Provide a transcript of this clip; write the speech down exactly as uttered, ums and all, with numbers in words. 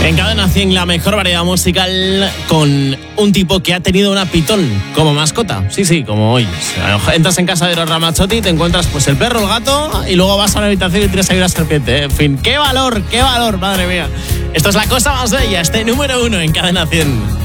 En Cadena cien, la mejor variedad musical con un tipo que ha tenido una pitón como mascota. Sí, sí, como hoy. O sea, entras en casa de los Ramazzotti y te encuentras pues el perro, el gato, y luego vas a la habitación y tienes ahí una serpiente. En fin, qué valor, qué valor, madre mía. Esto es La Cosa Más Bella, este número uno en Cadena cien.